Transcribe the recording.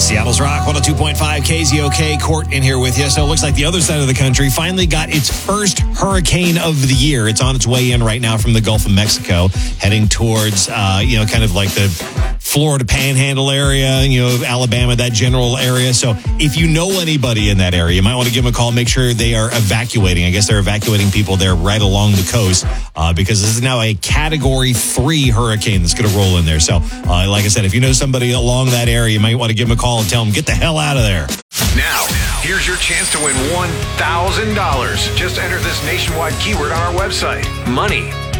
Seattle's Rock 102.5 KZOK. Court in here with you. So it looks like the other side of the country finally got its first hurricane of the year. It's on its way in right now from the Gulf of Mexico, heading towards, kind of like the Florida Panhandle area, Alabama, that general area. So if you know anybody in that area, you might want to give them a call. Make sure they are evacuating. I guess they're evacuating people there right along the coast because this is now a Category 3 hurricane that's going to roll in there. So like I said, if you know somebody along that area, you might want to give them a call and tell them, get the hell out of there. Now, here's your chance to win $1,000. Just enter this nationwide keyword on our website, money.